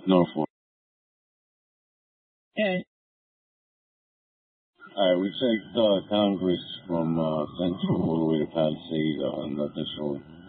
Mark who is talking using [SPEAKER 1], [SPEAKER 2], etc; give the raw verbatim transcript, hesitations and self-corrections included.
[SPEAKER 1] Norfolk.
[SPEAKER 2] Okay.
[SPEAKER 1] All right, we checked uh, Congress from uh, Central all the way to Palisade. Uh, nothing showing.